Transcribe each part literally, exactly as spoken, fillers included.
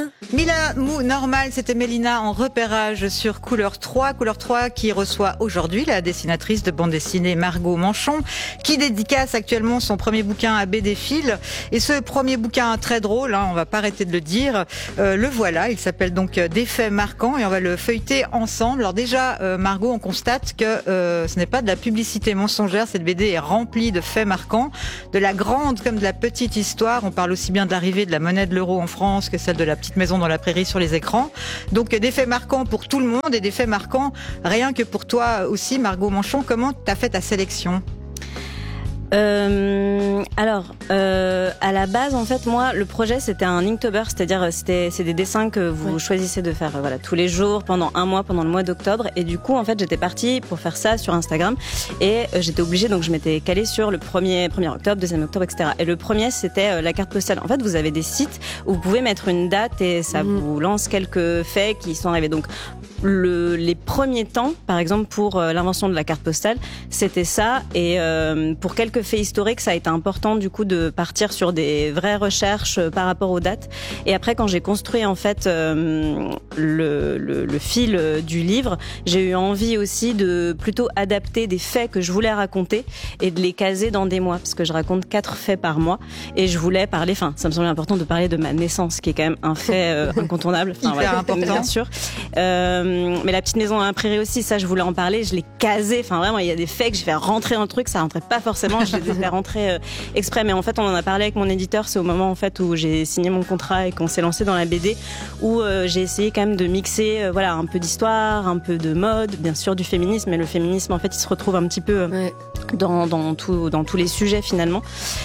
Mila Mou Normal, c'était Mélina en repérage sur Couleur trois. Couleur trois qui reçoit aujourd'hui la dessinatrice de bande dessinée Margot Manchon, qui dédicace actuellement son premier bouquin à B D Fil. Et ce premier bouquin très drôle, hein, on va pas arrêter de le dire, euh, le voilà. Il s'appelle donc Des faits marquants et on va le feuilleter ensemble. Alors déjà, euh, Margot, on constate que euh, ce n'est pas de la publicité mensongère. Cette B D est remplie de faits marquants, de la grande comme de la petite histoire. On parle aussi bien de l'arrivée de la monnaie de l'euro en France que celle de la petite maison dans la prairie sur les écrans. Donc des faits marquants pour tout le monde et des faits marquants rien que pour toi aussi, Margot Manchon. Comment t'as fait ta sélection ? Euh, alors, euh, à la base, en fait, moi, le projet, c'était un Inktober, c'est-à-dire, c'était, c'est des dessins que vous oui. choisissez de faire, voilà, tous les jours, pendant un mois, pendant le mois d'octobre. Et du coup, en fait, j'étais partie pour faire ça sur Instagram. Et euh, j'étais obligée, donc je m'étais calée sur le premier, premier octobre, deuxième octobre, et cetera. Et le premier, c'était euh, la carte postale. En fait, vous avez des sites où vous pouvez mettre une date et ça mmh. vous lance quelques faits qui sont arrivés. Donc, le, les premiers temps, par exemple, pour euh, l'invention de la carte postale, c'était ça. Et euh, pour quelques faits historiques, ça a été important du coup de partir sur des vraies recherches euh, par rapport aux dates. Et après, quand j'ai construit en fait euh, le, le, le fil euh, du livre, j'ai eu envie aussi de plutôt adapter des faits que je voulais raconter et de les caser dans des mois, parce que je raconte quatre faits par mois. Et je voulais parler, enfin, ça me semblait important de parler de ma naissance, qui est quand même un fait euh, incontournable, enfin, hyper voilà, important, bien sûr. Euh, mais la petite maison dans la prairie aussi, ça je voulais en parler, je l'ai casé, enfin vraiment il y a des faits que j'ai fait rentrer dans le truc, ça rentrait pas forcément, je les ai fait rentrer euh, exprès, mais en fait on en a parlé avec mon éditeur, c'est au moment en fait où j'ai signé mon contrat et qu'on s'est lancé dans la B D, où euh, j'ai essayé quand même de mixer euh, voilà, un peu d'histoire, un peu de mode, bien sûr du féminisme, mais le féminisme en fait il se retrouve un petit peu euh, ouais. dans, dans, tout, dans tous les sujets finalement.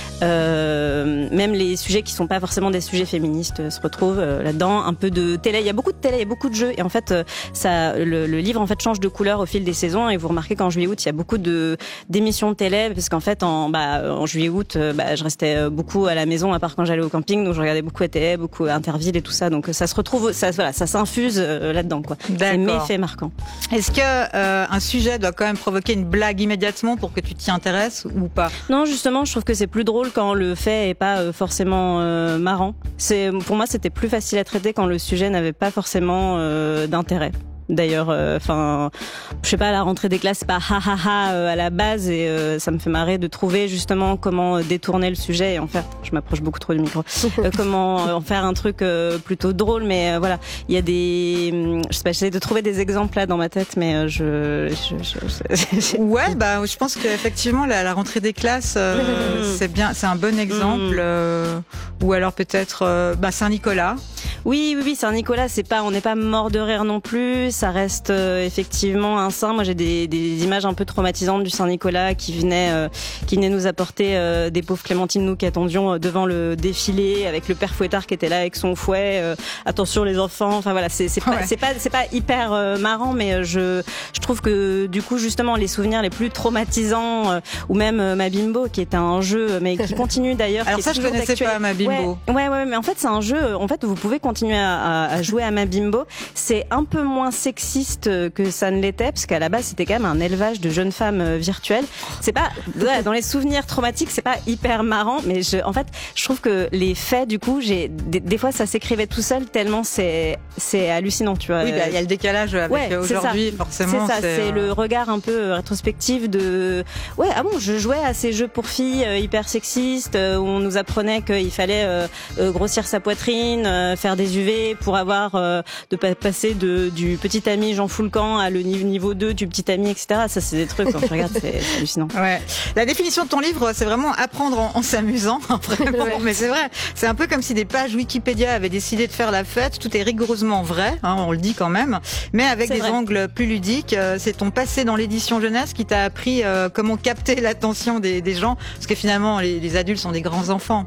Euh, même les sujets qui sont pas forcément des sujets féministes euh, se retrouvent euh, là-dedans. Un peu de télé, il y a beaucoup de télé, il y a beaucoup de jeux, et en fait euh, ça, le, le livre en fait change de couleur au fil des saisons. Et vous remarquez qu'en juillet-août, il y a beaucoup de d'émissions de télé, parce qu'en fait en bah en juillet-août, euh, bah je restais beaucoup à la maison, à part quand j'allais au camping, donc je regardais beaucoup la télé, beaucoup Interville et tout ça. Donc ça se retrouve, ça voilà, ça s'infuse euh, là-dedans quoi. C'est mes faits marquants. Est-ce que euh, un sujet doit quand même provoquer une blague immédiatement pour que tu t'y intéresses ou pas ? Non, justement, je trouve que c'est plus drôle quand le fait est pas euh, forcément euh, marrant. C'est, pour moi, c'était plus facile à traiter quand le sujet n'avait pas forcément euh, d'intérêt. D'ailleurs, enfin, euh, je sais pas, la rentrée des classes, c'est pas ha ha ha euh, à la base, et euh, ça me fait marrer de trouver justement comment détourner le sujet et en faire. Je m'approche beaucoup trop du micro. euh, comment en faire un truc euh, plutôt drôle, mais euh, voilà, il y a des, je sais pas, j'essaie de trouver des exemples là dans ma tête, mais euh, je, je, je, je, je... ouais, bah, je pense qu'effectivement la, la rentrée des classes, euh, mmh. c'est bien, c'est un bon exemple. Mmh. Euh, ou alors peut-être, euh, bah, Saint-Nicolas. Oui, oui, oui, Saint-Nicolas, c'est pas, on n'est pas mort de rire non plus. Ça reste euh, effectivement un saint. Moi, j'ai des, des images un peu traumatisantes du Saint-Nicolas qui venait, euh, qui venait nous apporter euh, des pauvres clémentines, nous qui attendions devant le défilé avec le père Fouettard qui était là avec son fouet. Euh, attention les enfants. Enfin voilà, c'est, c'est pas, ouais. c'est pas, c'est pas hyper euh, marrant, mais je, je trouve que du coup justement les souvenirs les plus traumatisants, euh, ou même euh, Ma Bimbo qui était un jeu, mais qui continue d'ailleurs. Alors qui ça, est je connaissais actuel. pas Ma Bimbo. Ouais, ouais, ouais, mais en fait c'est un jeu. En fait, vous pouvez continuer à, à jouer à Ma Bimbo. C'est un peu moins sexiste que ça ne l'était, parce qu'à la base c'était quand même un élevage de jeunes femmes virtuelles. C'est pas, ouais, dans les souvenirs traumatiques, c'est pas hyper marrant, mais je, en fait, je trouve que les faits, du coup, j'ai des, des fois ça s'écrivait tout seul tellement c'est c'est hallucinant, tu vois. Oui, bah, il y a le décalage avec ouais, aujourd'hui, ça. forcément. C'est ça, c'est, c'est euh... le regard un peu rétrospectif de, ouais, ah bon, je jouais à ces jeux pour filles euh, hyper sexistes euh, où on nous apprenait qu'il fallait euh, euh, grossir sa poitrine, euh, faire des U V pour avoir euh, de pa- passer de du petit ami Jean Foulcan à le niveau deux du petit ami, et cetera. Ça, c'est des trucs, quand tu regardes, c'est, c'est hallucinant. Ouais. La définition de ton livre, c'est vraiment apprendre en, en s'amusant, vraiment. Ouais. Mais c'est vrai, c'est un peu comme si des pages Wikipédia avaient décidé de faire la fête. Tout est rigoureusement vrai, hein, on le dit quand même, mais avec c'est des vrai. angles plus ludiques. C'est ton passé dans l'édition jeunesse qui t'a appris euh, comment capter l'attention des, des gens, parce que finalement, les, les adultes sont des grands enfants.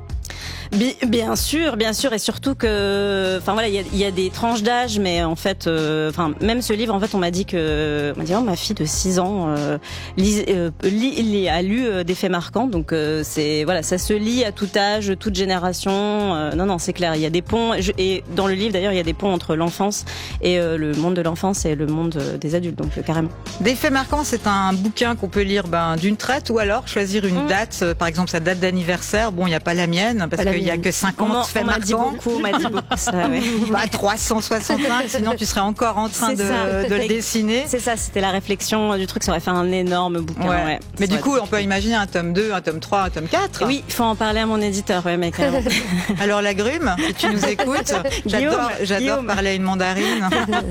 Bien sûr, bien sûr, et surtout que, enfin voilà, il y a, y a des tranches d'âge, mais en fait, enfin euh, même ce livre, en fait, on m'a dit que, on m'a dit, oh, ma fille de six ans euh, lit, euh, lit, lit, a lu euh, des faits marquants, donc euh, c'est voilà, ça se lit à tout âge, toute génération. Euh, non, non, c'est clair, il y a des ponts, je, et dans le livre d'ailleurs, il y a des ponts entre l'enfance et euh, le monde de l'enfance et le monde des adultes, donc euh, carrément. Des faits marquants, c'est un bouquin qu'on peut lire ben d'une traite, ou alors choisir une mmh. date, euh, par exemple sa date d'anniversaire. Bon, il n'y a pas la mienne parce que qu'il n'y a que cinquante faits marquants. On m'a dit beaucoup, on m'a dit beaucoup ça, ouais. Bah, trois cent soixante-cinq, sinon tu serais encore en train de, de le dessiner. C'est ça, c'était la réflexion du truc, ça aurait fait un énorme bouquin. Ouais. Ouais. Mais du coup, on peut imaginer un tome deux, un tome trois, un tome quatre. Oui, il faut en parler à mon éditeur, ouais, mec. Alors Lagrume, si tu nous écoutes, j'adore, j'adore parler à une mandarine.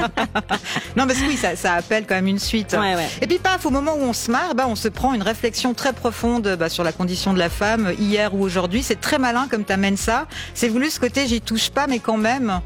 Non, parce que oui, ça, ça appelle quand même une suite. Ouais, ouais. Et puis paf, au moment où on se marre, bah, on se prend une réflexion très profonde bah, sur la condition de la femme, hier ou aujourd'hui. C'est très malin comme t'amènes ça. C'est voulu ce côté, j'y touche pas, mais quand même.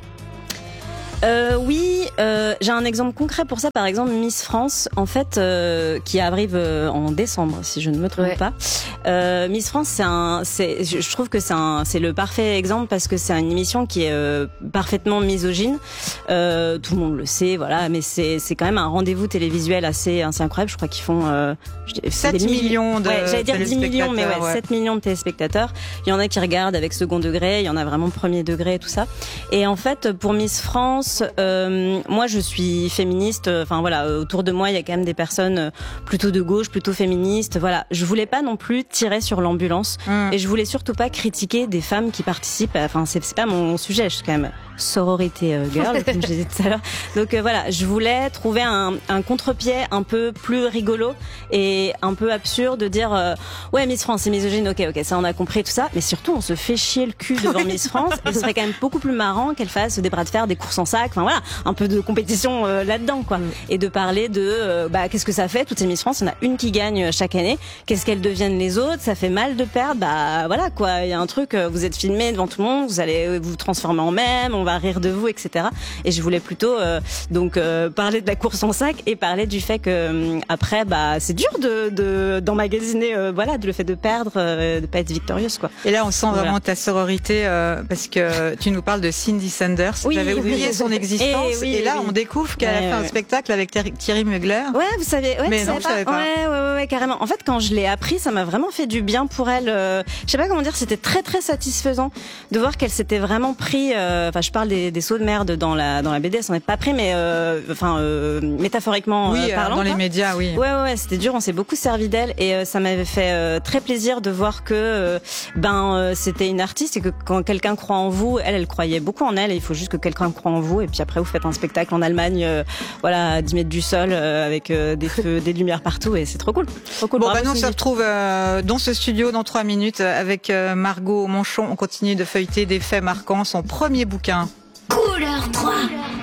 Euh, oui, euh, j'ai un exemple concret pour ça. Par exemple, Miss France, en fait, euh, qui arrive euh, en décembre, si je ne me trompe ouais. pas. Euh, Miss France, c'est un, c'est, je trouve que c'est un, c'est le parfait exemple parce que c'est une émission qui est euh, parfaitement misogyne. Euh, tout le monde le sait, voilà, mais c'est, c'est quand même un rendez-vous télévisuel assez, assez incroyable. Je crois qu'ils font euh, sept millions de. Ouais, j'allais dire dix millions, mais ouais, ouais, sept millions de téléspectateurs. Il y en a qui regardent avec second degré, il y en a vraiment premier degré et tout ça. Et en fait, pour Miss France. Euh, moi, je suis féministe. Enfin voilà, autour de moi, il y a quand même des personnes plutôt de gauche, plutôt féministes. Voilà, je voulais pas non plus tirer sur l'ambulance mmh. et je voulais surtout pas critiquer des femmes qui participent. Enfin, c'est, c'est pas mon sujet. Je suis quand même sororité euh, girl, comme je disais tout à l'heure. Donc euh, voilà, je voulais trouver un, un contre-pied un peu plus rigolo et un peu absurde de dire euh, ouais, Miss France c'est misogyne. Ok, ok, ça on a compris tout ça. Mais surtout, on se fait chier le cul devant Miss France. Et ce serait quand même beaucoup plus marrant qu'elle fasse des bras de fer, des courses en sac. Enfin voilà, un peu de compétition euh, là-dedans quoi. Mm. Et de parler de euh, bah qu'est-ce que ça fait toutes ces Miss France, il y en a une qui gagne chaque année. Qu'est-ce qu'elles deviennent les autres? Ça fait mal de perdre. Bah voilà quoi, il y a un truc, vous êtes filmé devant tout le monde, vous allez vous transformer en même, on va rire de vous, et cetera. Et je voulais plutôt euh, donc euh, parler de la course en sac et parler du fait que euh, après bah c'est dur de, de d'emmagasiner euh, voilà de le fait de perdre, euh, de pas être victorieuse quoi. Et là on sent voilà. vraiment ta sororité euh, parce que tu nous parles de Cindy Sanders. Oui, j'avais oublié oui. son existence et, oui, et là oui. on découvre qu'elle ouais, a fait ouais. un spectacle avec Thierry Mugler. Ouais, vous savez, ouais, mais non, pas. je savais pas. Ouais, ouais, ouais, ouais, carrément. En fait, quand je l'ai appris, ça m'a vraiment fait du bien pour elle. Euh, je sais pas comment dire, c'était très très satisfaisant de voir qu'elle s'était vraiment pris. Euh, enfin, je parle des, des sauts de merde dans la dans la B D, elle s'en est pas pris, mais euh, enfin euh, métaphoriquement oui, euh, parlant. dans quoi. les médias, oui. Ouais, ouais, ouais, c'était dur. On s'est beaucoup servi d'elle et euh, ça m'avait fait euh, très plaisir de voir que euh, ben euh, c'était une artiste et que quand quelqu'un croit en vous, elle, elle croyait beaucoup en elle. Et il faut juste que quelqu'un croit en vous et puis après vous faites un spectacle en Allemagne, euh, voilà, à dix mètres du sol euh, avec euh, des feux, des lumières partout et c'est trop cool. Trop cool. Bon, bah nous on se retrouve euh, dans ce studio dans trois minutes avec euh, Margot Manchon. On continue de feuilleter des faits marquants. Son premier bouquin. Couleur trois.